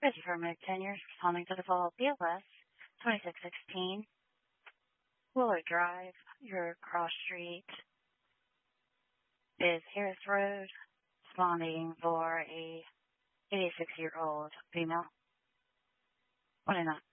Ready for mid 10 years, responding to the call BLS 2616 Willard Drive. Your cross street is Harris Road, responding for a 86-year-old female. 29.